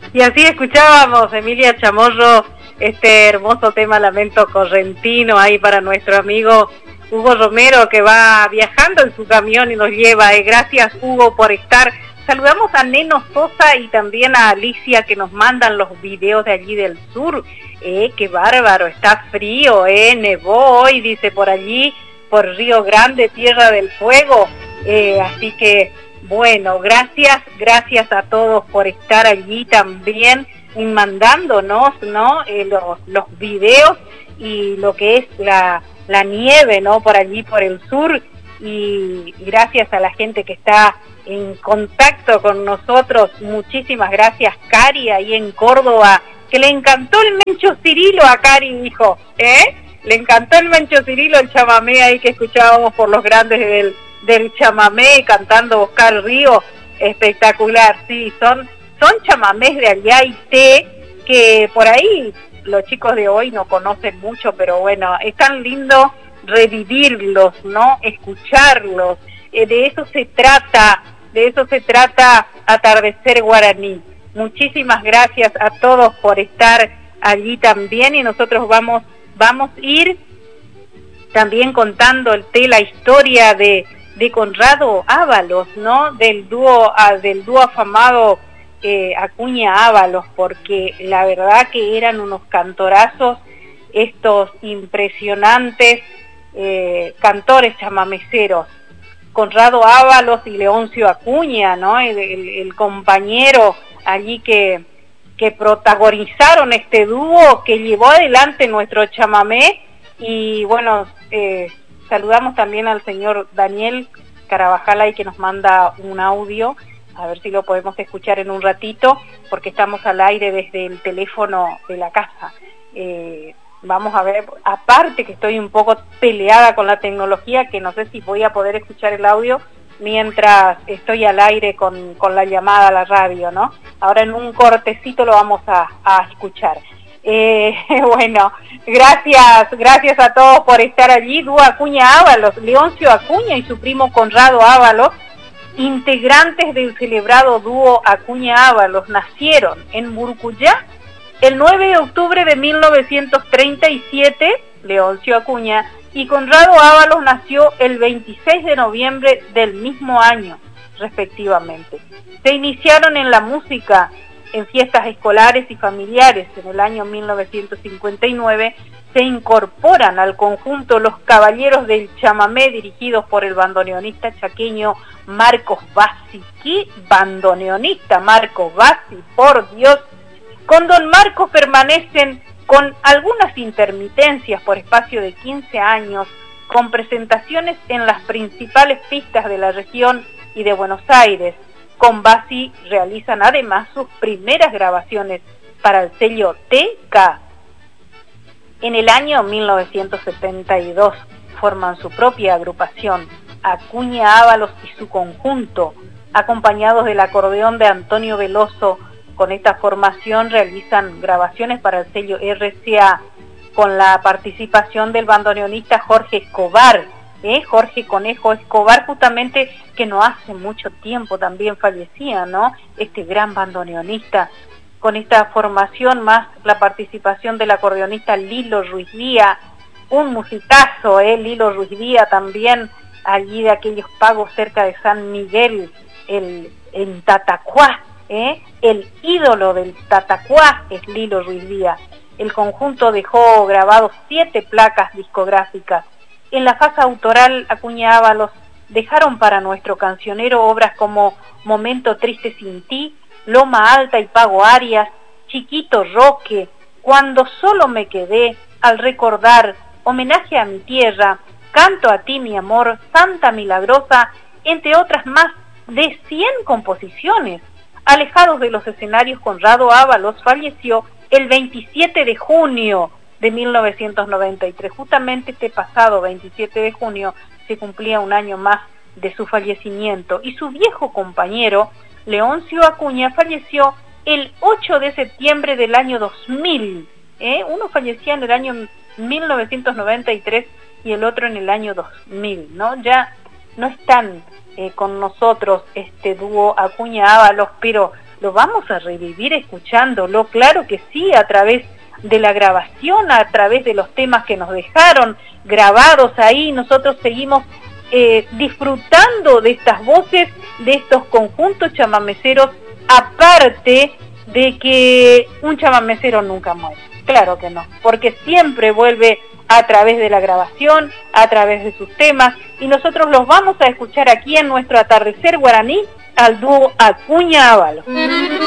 Y así escuchábamos, Emilia Chamorro, este hermoso tema Lamento Correntino, ahí para nuestro amigo Hugo Romero, que va viajando en su camión y nos lleva. Gracias, Hugo, por estar. Saludamos a Neno Sosa y también a Alicia, que nos mandan los videos de allí del sur. Qué bárbaro, está frío, nevó hoy, dice por allí, por Río Grande, Tierra del Fuego. Así que, bueno, gracias a todos por estar allí también mandándonos, ¿no? Los videos y lo que es la nieve, ¿no? Por allí, por el sur, y gracias a la gente que está en contacto con nosotros. Muchísimas gracias, Cari, ahí en Córdoba, que le encantó el Mencho Cirilo a Cari, dijo, le encantó el Mencho Cirilo, el chamamé ahí que escuchábamos por los grandes del chamamé, cantando Oscar Río, espectacular. Sí, son chamamés de allá y que por ahí los chicos de hoy no conocen mucho, pero bueno, es tan lindo revivirlos, ¿no? Escucharlos. De eso se trata Atardecer Guaraní. Muchísimas gracias a todos por estar allí también, y nosotros vamos a ir también contando la historia de Conrado Ábalos, ¿no? Del dúo afamado Acuña Ábalos, porque la verdad que eran unos cantorazos estos impresionantes cantores chamameceros, Conrado Ábalos y Leoncio Acuña, ¿no? El compañero allí que protagonizaron este dúo que llevó adelante nuestro chamamé. Y bueno, saludamos también al señor Daniel Carabajal ahí, que nos manda un audio, a ver si lo podemos escuchar en un ratito, porque estamos al aire desde el teléfono de la casa. Vamos a ver, aparte que estoy un poco peleada con la tecnología, que no sé si voy a poder escuchar el audio mientras estoy al aire con la llamada a la radio, ¿no? Ahora en un cortecito lo vamos a escuchar. Bueno, gracias a todos por estar allí. Dúo Acuña Ábalos, Leoncio Acuña y su primo Conrado Ábalos, integrantes del celebrado dúo Acuña Ábalos, nacieron en Murucuyá el 9 de octubre de 1937, Leoncio Acuña, y Conrado Ábalos nació el 26 de noviembre del mismo año, respectivamente. Se iniciaron en la música en fiestas escolares y familiares. En el año 1959 se incorporan al conjunto Los Caballeros del Chamamé, dirigidos por el bandoneonista chaqueño Marcos Bassi. ¡Qué bandoneonista Marcos Bassi, por Dios! Con don Marcos permanecen con algunas intermitencias por espacio de 15 años, con presentaciones en las principales pistas de la región y de Buenos Aires. Con Bassi realizan además sus primeras grabaciones para el sello TK. En el año 1972 forman su propia agrupación, Acuña Ábalos y su conjunto, acompañados del acordeón de Antonio Veloso. Con esta formación realizan grabaciones para el sello RCA, con la participación del bandoneonista Jorge Escobar, Jorge Conejo Escobar, justamente, que no hace mucho tiempo también fallecía, ¿no? Este gran bandoneonista. Con esta formación, más la participación del acordeonista Lilo Ruiz Díaz, un musicazo, Lilo Ruiz Díaz también, allí de aquellos pagos cerca de San Miguel, en Tatacuá, el ídolo del Tatacuá es Lilo Ruiz Díaz. El conjunto dejó grabados 7 placas discográficas. En la fase autoral, Acuña Ábalos dejaron para nuestro cancionero obras como Momento Triste Sin Ti, Loma Alta y Pago Arias, Chiquito Roque, Cuando Solo Me Quedé, Al Recordar, Homenaje a mi Tierra, Canto a Ti Mi Amor, Santa Milagrosa, entre otras más de 100 composiciones. Alejados de los escenarios, Conrado Ábalos falleció el 27 de junio de 1993. Justamente este pasado 27 de junio se cumplía un año más de su fallecimiento. Y su viejo compañero, Leoncio Acuña, falleció el 8 de septiembre del año 2000. Uno fallecía en el año 1993 y el otro en el año 2000, ¿no? Ya no están con nosotros este dúo Acuña Ábalos, pero lo vamos a revivir escuchándolo, claro que sí, a través de la grabación, a través de los temas que nos dejaron grabados ahí. Nosotros seguimos disfrutando de estas voces, de estos conjuntos chamameceros, aparte de que un chamamecero nunca muere, claro que no, porque siempre vuelve a través de la grabación, a través de sus temas, y nosotros los vamos a escuchar aquí en nuestro atardecer guaraní al dúo Acuña Ábalos.